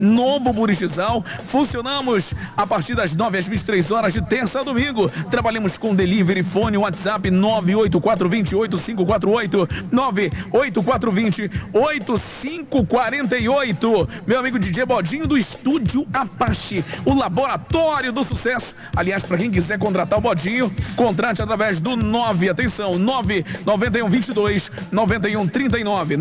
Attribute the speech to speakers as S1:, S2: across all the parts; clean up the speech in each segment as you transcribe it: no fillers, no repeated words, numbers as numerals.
S1: Novo Burixizal. Funcionamos a partir das 9 às 23 horas de terça a domingo. Trabalhamos com delivery, fone, WhatsApp 984288548, 984208548. Meu amigo DJ Bodinho do Estúdio Apache, o laboratório do sucesso. Aliás, para quem quiser contratar o Bodinho, contrate através do 991229139,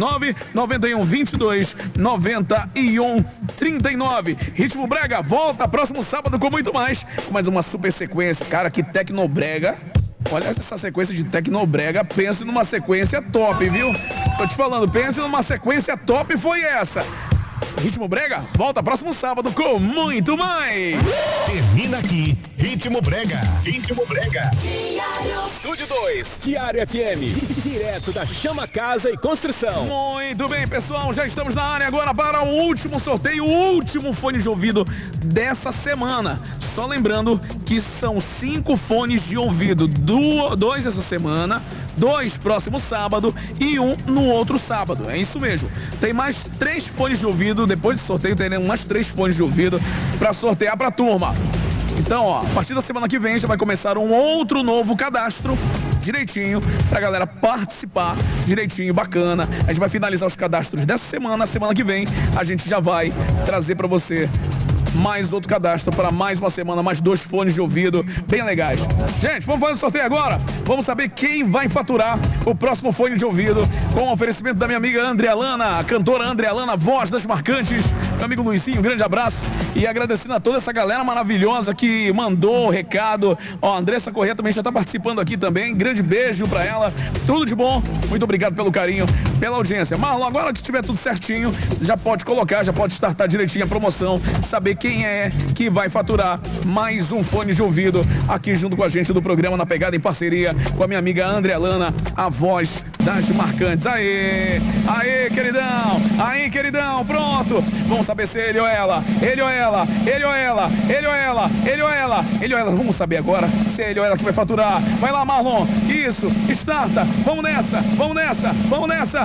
S1: 991229139. Ritmo Brega volta próximo sábado com muito mais, com mais uma super sequência. Cara, que Tecnobrega. Olha essa sequência de Tecnobrega. Pense numa sequência top, viu? Tô te falando, pense numa sequência top, foi essa. Ritmo Brega volta próximo sábado com muito mais.
S2: Termina aqui Ritmo Brega. Ritmo Brega. Estúdio 2, Diário FM, direto da Chama Casa e Construção.
S1: Muito bem, pessoal, já estamos na área agora para o último sorteio, o último fone de ouvido dessa semana. Só lembrando que são 5 fones de ouvido, 2 essa semana, 2 próximo sábado e 1 no outro sábado. É isso mesmo. Tem mais 3 fones de ouvido, depois do sorteio teremos mais 3 fones de ouvido para sortear para a turma. Então, ó, a partir da semana que vem já vai começar um outro novo cadastro direitinho pra galera participar direitinho, bacana. A gente vai finalizar os cadastros dessa semana. Semana que vem a gente já vai trazer pra você mais outro cadastro para mais uma semana, mais 2 fones de ouvido bem legais. Gente, vamos fazer o sorteio agora. Vamos saber quem vai faturar o próximo fone de ouvido com o oferecimento da minha amiga Andrea Lana, a cantora Andrea Lana, voz das marcantes. Meu amigo Luizinho, um grande abraço. E agradecendo a toda essa galera maravilhosa que mandou o recado. Ó, a Andressa Corrêa também já tá participando aqui também. Grande beijo pra ela. Tudo de bom. Muito obrigado pelo carinho, pela audiência. Marlon, agora que tiver tudo certinho, já pode colocar, já pode startar direitinho a promoção. Saber quem é que vai faturar mais um fone de ouvido aqui junto com a gente do programa Na Pegada, em parceria com a minha amiga Andrea Lana, a voz das marcantes. Aê! Aê, queridão! Aí, queridão! Pronto! Vamos saber se ele ou ela, ele ou ela, ele ou ela, ele ou ela, ele ou ela, ele ou ela. Vamos saber agora se é ele ou ela que vai faturar. Vai lá, Marlon. Isso, starta. Vamos nessa, vamos nessa, vamos nessa.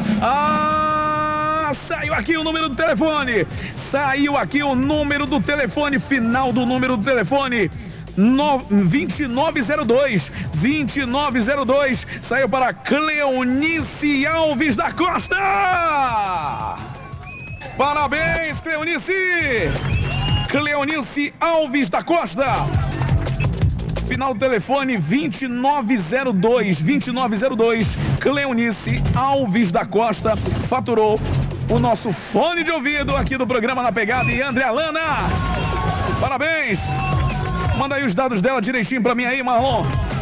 S1: Saiu aqui o número do telefone. Saiu aqui o número do telefone. Final do número do telefone 2902. 2902. Saiu para Cleonice Alves da Costa. Parabéns, Cleonice. Cleonice Alves da Costa. Final do telefone 2902. 2902. Cleonice Alves da Costa faturou o nosso fone de ouvido aqui do programa Na Pegada. E Andrea Lana, parabéns. Manda aí os dados dela direitinho pra mim aí, Marlon.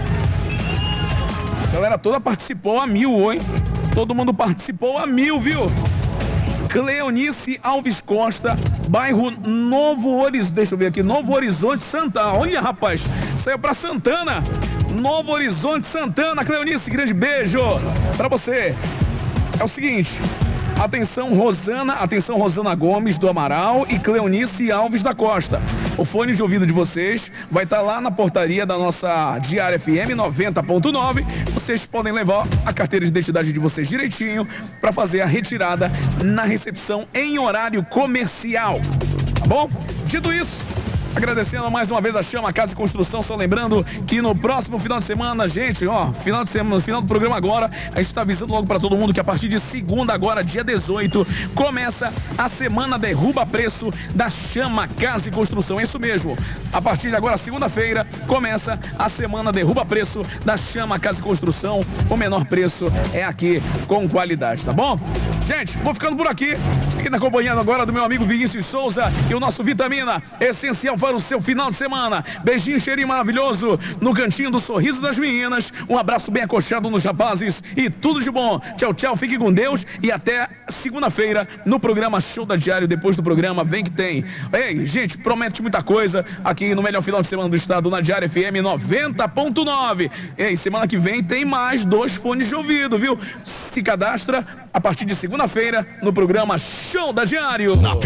S1: A galera toda participou a 1000, hein? Todo mundo participou a 1000, viu? Cleonice Alves Costa, bairro Novo Horizonte. Deixa eu ver aqui, Novo Horizonte, Santana. Olha, rapaz, saiu pra Santana. Novo Horizonte, Santana. Cleonice, grande beijo pra você. É o seguinte, atenção Rosana Gomes do Amaral e Cleonice Alves da Costa. O fone de ouvido de vocês vai estar lá na portaria da nossa Diário FM 90.9. Vocês podem levar a carteira de identidade de vocês direitinho para fazer a retirada na recepção em horário comercial. Tá bom? Dito isso, agradecendo mais uma vez a Chama Casa e Construção, só lembrando que no próximo final de semana, gente, ó, final de semana, no final do programa agora, a gente tá avisando logo pra todo mundo que a partir de segunda agora, dia 18, começa a semana Derruba Preço da Chama Casa e Construção. É isso mesmo. A partir de agora, segunda-feira, começa a semana Derruba Preço da Chama Casa e Construção. O menor preço é aqui com qualidade, tá bom? Gente, vou ficando por aqui. Fiquem acompanhando agora do meu amigo Vinícius Souza e o nosso Vitamina Essencial para o seu final de semana. Beijinho, cheirinho maravilhoso no cantinho do sorriso das meninas. Um abraço bem acolchado nos rapazes e tudo de bom. Tchau, tchau, fique com Deus e até segunda-feira no programa Show da Diário. Depois do programa, vem que tem. Ei, gente, promete muita coisa aqui no melhor final de semana do estado na Diário FM 90.9. Ei, semana que vem tem mais 2 fones de ouvido, viu? Se cadastra a partir de segunda-feira no programa Show da Diário.